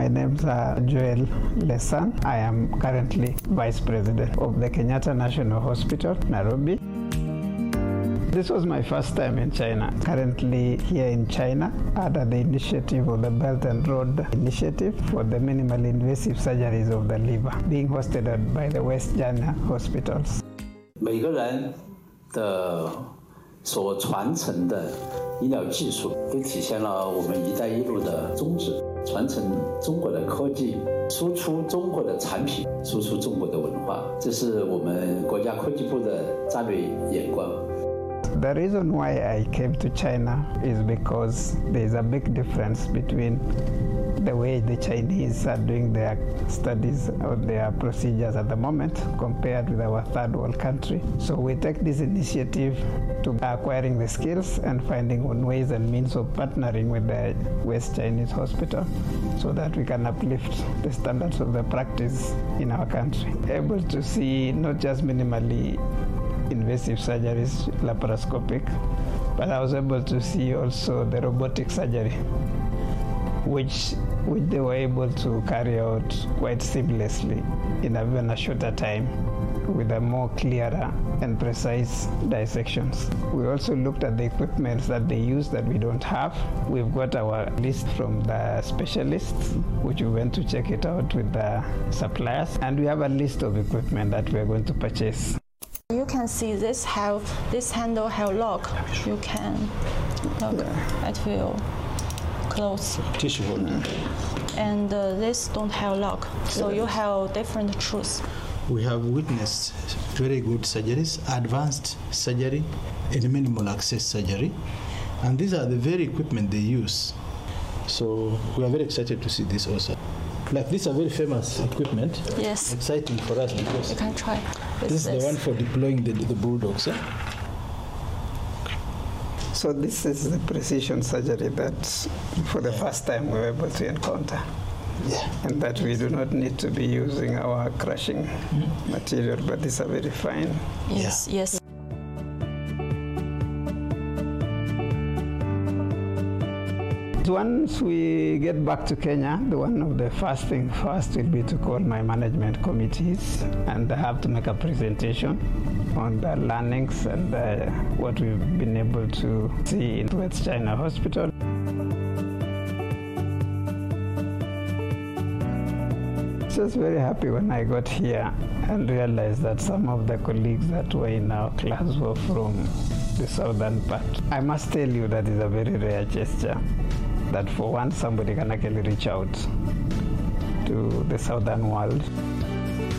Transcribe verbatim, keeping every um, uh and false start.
my name's uh, Joel Lesan. I am currently Vice President of the Kenyatta National Hospital, Nairobi. This was my first time in China. Currently here in China under the initiative of the Belt and Road Initiative for the minimally invasive surgeries of the liver, being hosted by the West China hospitals. 每个人的所传承的医疗技术，都体现了我们“一带一路”的宗旨：传承中国的科技，输出中国的产品，输出中国的文化。这是我们国家科技部的战略眼光。 The reason why I came to China is because there is a big difference between the way the Chinese are doing their studies or their procedures at the moment compared with our third world country. So we take this initiative to acquiring the skills and finding ways and means of partnering with the West Chinese hospital so that we can uplift the standards of the practice in our country. Able to see not just minimally invasive surgeries, laparoscopic, but I was able to see also the robotic surgery, which, which they were able to carry out quite seamlessly in a even a shorter time with a more clearer and precise dissections. We also looked at the equipment that they use that we don't have. We've got our list from the specialists, which we went to check it out with the suppliers, and we have a list of equipment that we're going to purchase. You can see this have this handle have lock. You can look. Yeah. It will close. Tissue holder. And uh, this don't have lock, so you have different choice. We have witnessed very good surgeries, advanced surgery, and minimal access surgery, and these are the very equipment they use. So we are very excited to see this also. Like these are very famous equipment. Yes. Exciting for us because you can try. This is this. the one for deploying the, the bulldogs. Eh? So this is the precision surgery that for the first time we were able to encounter. Yeah. And that we do not need to be using our crushing mm. material, but these are very fine. Yes, yeah. yes. Once we get back to Kenya, the one of the first things first will be to call my management committees, and I have to make a presentation on the learnings and uh, what we've been able to see in West China Hospital. I was very happy when I got here and realized that some of the colleagues that were in our class were from the southern part. I must tell you that is a very rare gesture, that for once somebody can actually reach out to the southern world.